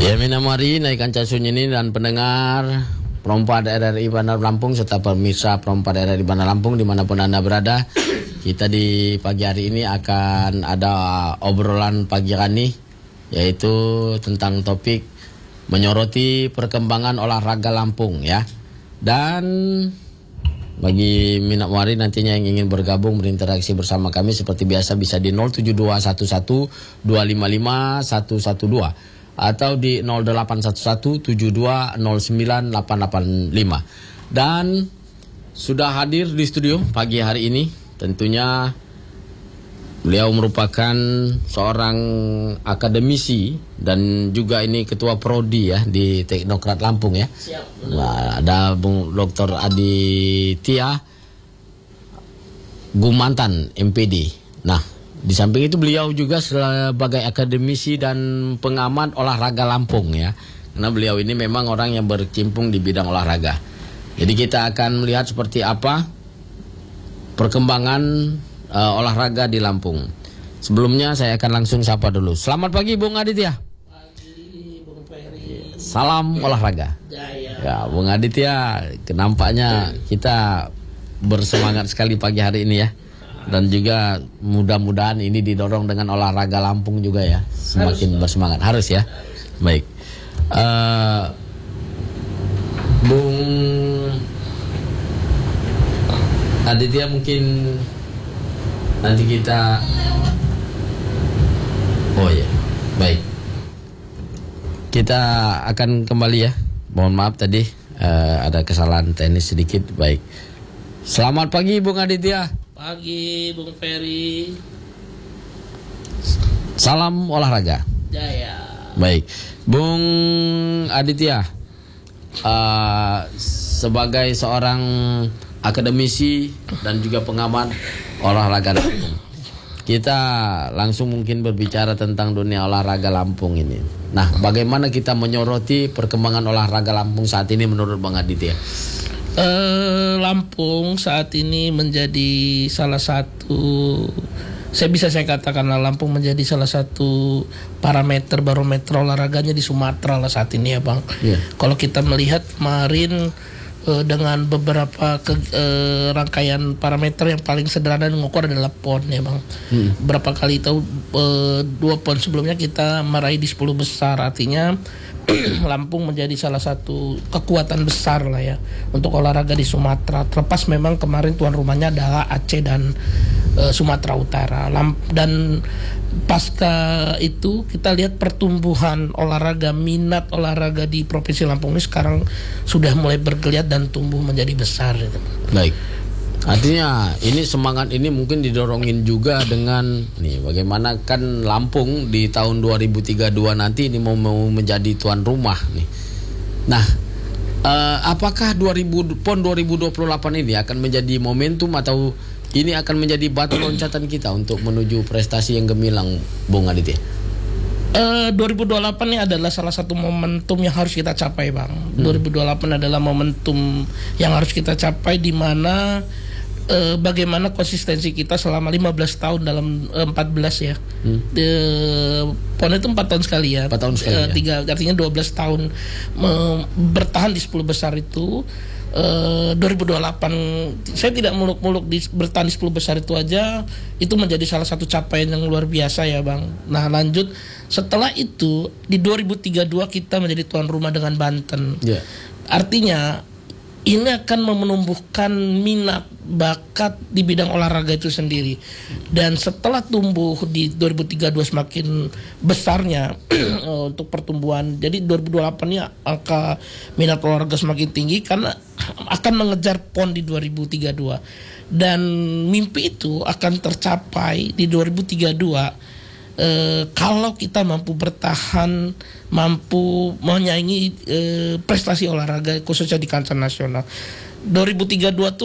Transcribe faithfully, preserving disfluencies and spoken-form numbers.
Ya, minamari naikan casunyi dan pendengar Perompak R R I Bandar Lampung serta pemirsa Perompak R R I Bandar Lampung dimanapun Anda berada. Kita di pagi hari ini akan ada obrolan pagi ini, yaitu tentang topik menyoroti perkembangan olahraga Lampung ya. Dan bagi minat wari nantinya yang ingin bergabung berinteraksi bersama kami seperti biasa bisa di nol tujuh dua satu satu dua lima lima satu satu dua atau di nol delapan satu satu tujuh dua nol sembilan delapan delapan lima. Dan sudah hadir di studio pagi hari ini tentunya beliau merupakan seorang akademisi dan juga ini ketua prodi ya di Teknokrat Lampung ya. Siap. Nah, ada Bung Doktor Aditya Gumantan M P D. Nah, di samping itu beliau juga sebagai akademisi dan pengamat olahraga Lampung ya. Karena beliau ini memang orang yang berkecimpung di bidang olahraga. Jadi kita akan melihat seperti apa perkembangan uh, olahraga di Lampung. Sebelumnya saya akan langsung sapa dulu. Selamat pagi Bung Aditya. Pagi Bung Ferry. Salam olahraga. Jaya. Ya, Bung Aditya, nampaknya kita bersemangat sekali pagi hari ini ya. Dan juga mudah-mudahan ini didorong dengan olahraga Lampung juga ya. Semakin harus, bersemangat. Harus ya. Baik. Uh, Bung Aditya mungkin nanti kita oh ya baik kita akan kembali ya. Mohon maaf tadi uh, ada kesalahan teknis sedikit. Baik, selamat pagi Bung Aditya. Pagi Bung Ferry. Salam olahraga. Jaya. Baik Bung Aditya, uh, sebagai seorang akademisi dan juga pengamat olahraga Lampung, kita langsung mungkin berbicara tentang dunia olahraga Lampung ini. Nah, bagaimana kita menyoroti perkembangan olahraga Lampung saat ini menurut Bang Aditya? Uh, Lampung saat ini menjadi salah satu, saya bisa saya katakanlah Lampung menjadi salah satu parameter barometer olahraganya di Sumatera lah saat ini ya Bang. Yeah. Kalau kita melihat kemarin dengan beberapa ke, eh, rangkaian parameter yang paling sederhana mengukur adalah P O N ya Bang. Hmm. Berapa kali tahu eh, dua P O N sebelumnya kita meraih di sepuluh besar, artinya Lampung menjadi salah satu kekuatan besar lah ya untuk olahraga di Sumatera. Terlepas memang kemarin tuan rumahnya adalah Aceh dan eh, Sumatera Utara. Lamp dan pasca itu kita lihat pertumbuhan olahraga, minat olahraga di Provinsi Lampung ini sekarang sudah mulai bergeliat dan tumbuh menjadi besar gitu. Baik. Artinya ini semangat ini mungkin didorongin juga dengan nih bagaimana kan Lampung di tahun dua ribu tiga puluh dua nanti ini mau, mau menjadi tuan rumah nih. Nah, eh, apakah dua ribu P O N dua ribu dua puluh delapan ini akan menjadi momentum atau ini akan menjadi batu loncatan kita untuk menuju prestasi yang gemilang, Bung Aditya? Uh, dua ribu dua puluh delapan ini adalah salah satu momentum yang harus kita capai, Bang. Hmm. dua ribu dua puluh delapan adalah momentum yang harus kita capai di mana uh, bagaimana konsistensi kita selama lima belas tahun dalam uh, empat belas ya. Hmm. The, P O N itu empat tahun sekali ya. empat tahun sekali. Uh, ya. Tiga, artinya dua belas tahun uh, bertahan di sepuluh besar itu. Uh, dua ribu dua puluh delapan saya tidak muluk-muluk di bertahan di sepuluh besar itu aja, itu menjadi salah satu capaian yang luar biasa ya Bang. Nah lanjut setelah itu di dua ribu tiga puluh dua kita menjadi tuan rumah dengan Banten. Yeah. Artinya ini akan menumbuhkan minat bakat di bidang olahraga itu sendiri. Dan setelah tumbuh di dua ribu tiga puluh dua semakin besarnya untuk pertumbuhan, jadi dua ribu dua puluh delapan ini angka minat olahraga semakin tinggi karena akan mengejar P O N di dua ribu tiga puluh dua. Dan mimpi itu akan tercapai di dua ribu tiga puluh dua eh, kalau kita mampu bertahan, mampu menyaingi eh, prestasi olahraga khususnya di kancah nasional. dua ribu tiga puluh dua tuh